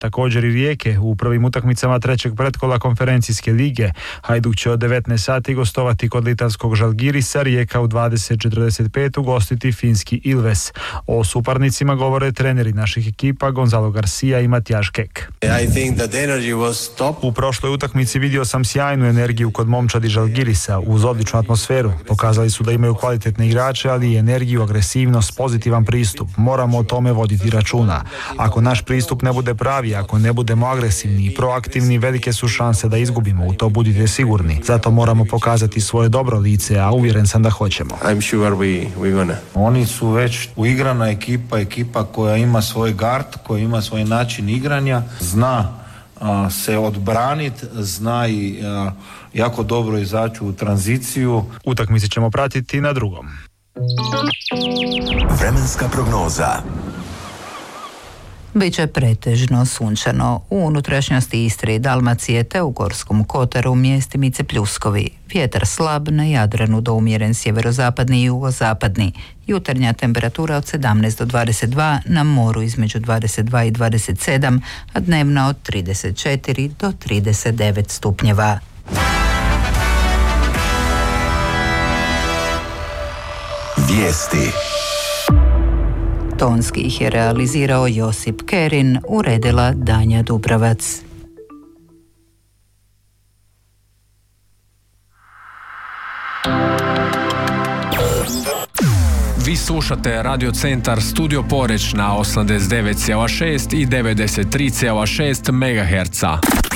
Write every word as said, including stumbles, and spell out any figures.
Također i Rijeke u prvim utakmicama trećeg pretkola konferencijske lige. Hajduk će od devetnaest sati gostovati kod litanskog Žalgirisa, Rijeka u dvadeset četrdeset pet ugostiti finski Ilves. O suparnicima govore treneri naših ekipa Gonzalo Garcia i Matijaš Kek. U prošloj utakmici vidio sam sjajnu energiju kod momčadi Žalgirisa uz odličnu atmosferu. Pokazali su da imaju kvalitetne igrače, ali i energiju, agresivnost, pozitivan pristup. Moramo o tome voditi računa. Ako naš pristup ne bude pravi, ako ne budemo agresivni i proaktivni, velike su šanse da izgubimo, u to budite sigurni. Zato moramo pokazati svoje dobro lice, a uvjeren sam da hoćemo. I'm sure we, we gonna. Oni su već uigrana ekipa, ekipa koja ima svoj gard, koja ima svoj način igranja, zna a, se odbraniti, zna i a, jako dobro izaći u tranziciju. Utakmice ćemo pratiti na drugom. Vremenska prognoza. Biće pretežno sunčano u unutrašnjosti Istre i Dalmacije te u Gorskom kotaru mjestimice pljuskovi. Vjetar slab, na Jadranu do umjeren sjeverozapadni i jugozapadni. Jutarnja temperatura od sedamnaest do dvadeset dva, na moru između dvadeset dva i dvadeset sedam, a dnevna od trideset četiri do trideset devet stupnjeva. Vijesti. Tonski ih je realizirao Josip Kerin, uredila Danja Dubravac. Vi slušate Radio Centar Studio Poreć na osamdeset devet zarez šest i devedeset tri zarez šest megaherca.